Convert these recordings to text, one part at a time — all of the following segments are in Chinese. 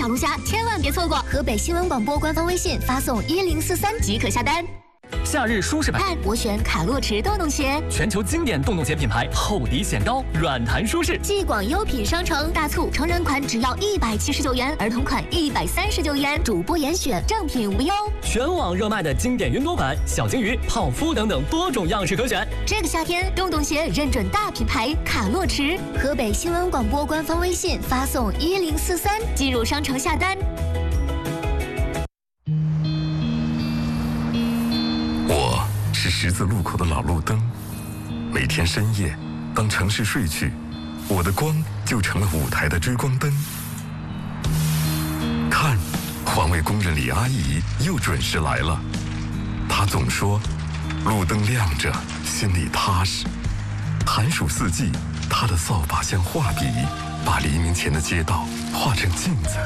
小龙虾千万别错过！河北新闻广播官方微信发送1043即可下单。 夏日舒适版， 看我选卡洛驰洞洞鞋， 全球经典洞洞鞋品牌，厚底显高，软弹舒适。 继广优品商城大促，成人款只要179元，儿童款139元，主播严选，正品无忧。 全网热卖的经典云朵款、小金鱼、泡芙等等多种样式可选。 这个夏天，洞洞鞋认准大品牌卡洛驰。河北新闻广播官方微信发送1043，进入商城下单。 是十字路口的老路灯，每天深夜，当城市睡去，我的光就成了舞台的追光灯。看，环卫工人李阿姨又准时来了。她总说，路灯亮着，心里踏实。寒暑四季，她的扫把像画笔，把黎明前的街道画成镜子。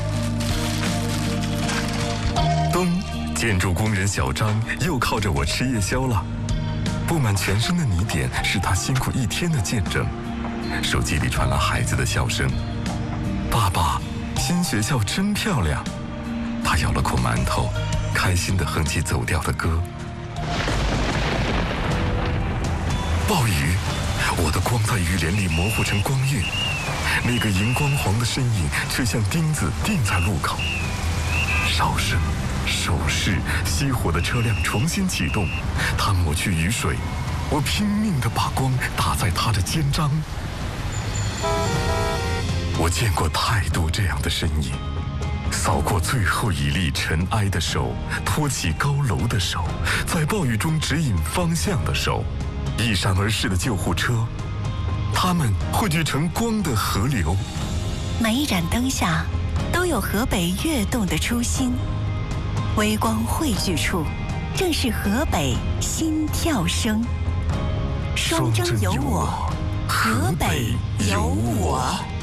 冬。建筑工人小张又靠着我吃夜宵了，布满全身的泥点是他辛苦一天的见证。手机里传来孩子的笑声：“爸爸，新学校真漂亮。”他咬了口馒头，开心地哼起走调的歌。暴雨，我的光在雨帘里模糊成光晕，那个荧光黄的身影却像钉子钉在路口。哨声。手势熄火的车辆重新启动，他抹去雨水，我拼命地把光打在他的肩章。我见过太多这样的身影，扫过最后一粒尘埃的手，托起高楼的手，在暴雨中指引方向的手，一闪而逝的救护车，它们汇聚成光的河流。 每一盏灯下都有河北跃动的初心，微光汇聚处，正是河北心跳声。双征有我，河北有我。